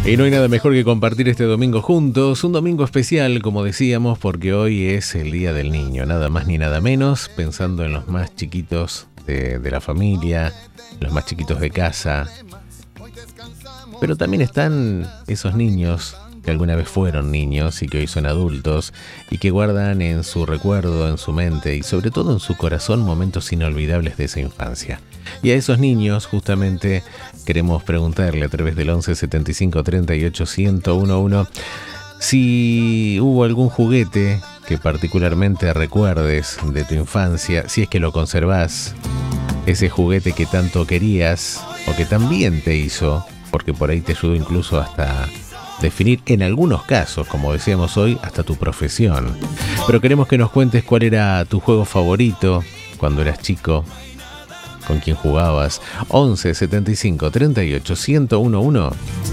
Y no hay nada mejor que compartir este domingo juntos, un domingo especial, como decíamos, porque hoy es el Día del Niño, nada más ni nada menos, pensando en los más chiquitos de la familia, los más chiquitos de casa. Pero también están esos niños que alguna vez fueron niños y que hoy son adultos y que guardan en su recuerdo, en su mente y sobre todo en su corazón momentos inolvidables de esa infancia. Y a esos niños justamente queremos preguntarle a través del 11 75 38 1011 si hubo algún juguete que particularmente recuerdes de tu infancia, si es que lo conservás, ese juguete que tanto querías o que también te hizo, porque por ahí te ayudó incluso hasta definir en algunos casos, como decíamos hoy, hasta tu profesión. Pero queremos que nos cuentes cuál era tu juego favorito cuando eras chico, con quién jugabas. 11 75 38 1011.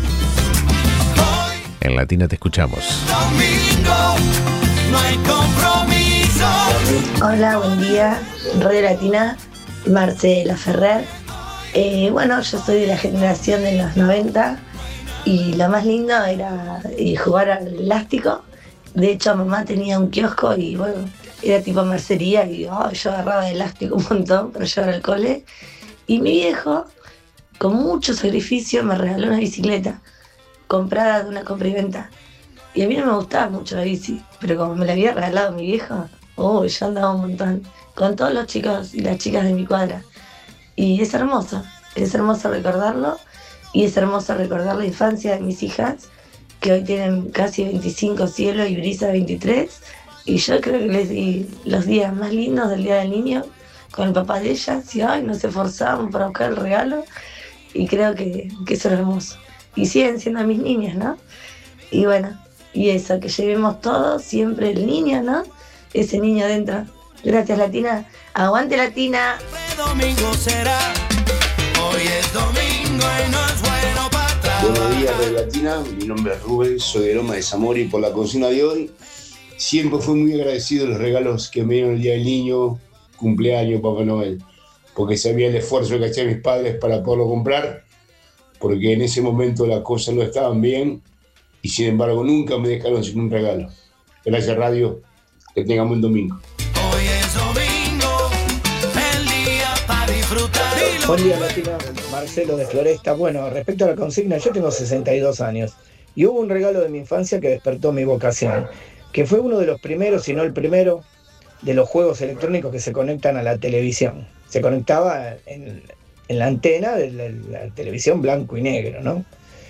En Latina te escuchamos. Hola, buen día. Radio Latina, Marcela Ferrer. Bueno, yo soy de la generación de los 90 y lo más lindo era jugar al elástico. De hecho, mamá tenía un kiosco y bueno, era tipo mercería y yo agarraba el elástico un montón para llevar al cole. Y mi viejo, con mucho sacrificio, me regaló una bicicleta comprada de una compra y venta. Y a mí no me gustaba mucho la bici, pero como me la había regalado mi viejo, yo andaba un montón con todos los chicos y las chicas de mi cuadra. Y es hermoso recordarlo y es hermoso recordar la infancia de mis hijas, que hoy tienen casi 25, Cielo y Brisa 23, y yo creo que les di los días más lindos del Día del Niño con el papá de ellas, y nos esforzamos para buscar el regalo, y creo que eso es hermoso. Y siguen siendo mis niñas, ¿no? Y bueno, y eso, que llevemos todos siempre el niño, ¿no? Ese niño dentro. Gracias, Latina. ¡Aguante, Latina! Domingo será, hoy es domingo y no es bueno para atrás. Buenos días, Radio Latina. Mi nombre es Rubén, soy de Loma de Zamora y por la consigna de hoy siempre fui muy agradecido de los regalos que me dieron el Día del Niño, cumpleaños, Papá Noel, porque sabía el esfuerzo que hacían mis padres para poderlo comprar, porque en ese momento las cosas no estaban bien y sin embargo nunca me dejaron sin un regalo. Gracias, Radio. Que tengan buen domingo. Hoy es domingo, el día para disfrutar. Buen día, Latina. Marcelo de Floresta. Bueno, respecto a la consigna, yo tengo 62 años y hubo un regalo de mi infancia que despertó mi vocación, que fue uno de los primeros, si no el primero, de los juegos electrónicos que se conectan a la televisión. Se conectaba en la antena de la televisión blanco y negro, ¿no?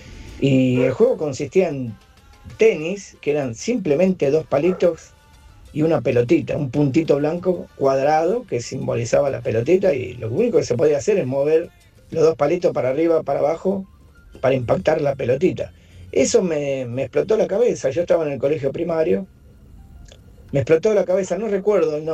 Y el juego consistía en tenis, que eran simplemente dos palitos y una pelotita, un puntito blanco cuadrado que simbolizaba la pelotita, y lo único que se podía hacer es mover los dos palitos para arriba, para abajo, para impactar la pelotita. Eso me explotó la cabeza. Yo estaba en el colegio primario, me explotó la cabeza, no recuerdo el nombre.